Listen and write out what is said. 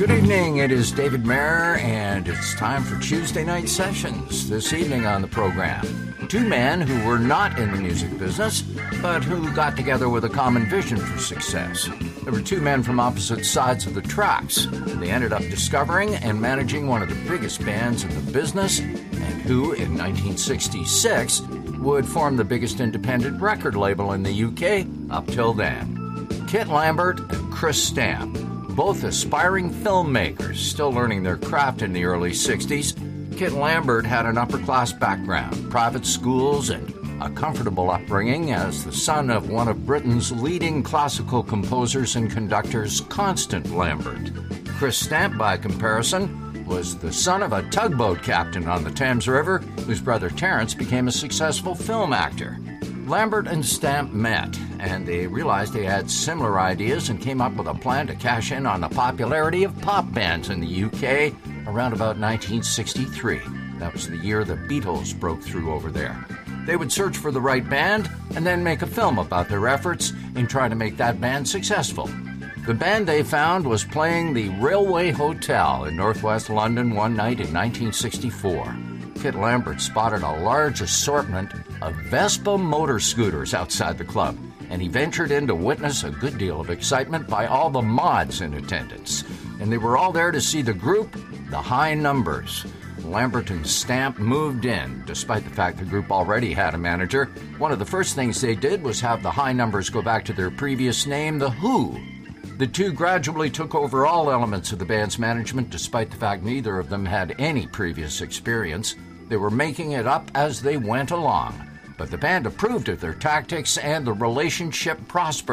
Good evening, it is David Mayer, and it's time for Tuesday Night Sessions. This evening on the program, two men who were not in the music business, but who got together with a common vision for success. There were two men from opposite sides of the tracks. They ended up discovering and managing one of the biggest bands in the business, and who, in 1966, would form the biggest independent record label in the UK up till then. Kit Lambert and Chris Stamp, both aspiring filmmakers, still learning their craft in the early 60s. Kit Lambert had an upper-class background, private schools, and a comfortable upbringing as the son of one of Britain's leading classical composers and conductors, Constant Lambert. Chris Stamp, by comparison, was the son of a tugboat captain on the Thames River, whose brother Terence became a successful film actor. Lambert and Stamp met, and they realized they had similar ideas and came up with a plan to cash in on the popularity of pop bands in the UK around about 1963. That was the year the Beatles broke through over there. They would search for the right band and then make a film about their efforts in trying to make that band successful. The band they found was playing the Railway Hotel in northwest London one night in 1964. Kit Lambert spotted a large assortment of Vespa motor scooters outside the club, and he ventured in to witness a good deal of excitement by all the mods in attendance. And they were all there to see the group, the High Numbers. Lambert and Stamp moved in, despite the fact the group already had a manager. One of the first things they did was have the High Numbers go back to their previous name, The Who. The two gradually took over all elements of the band's management, despite the fact neither of them had any previous experience. They were making it up as they went along. But the band approved of their tactics, and the relationship prospered.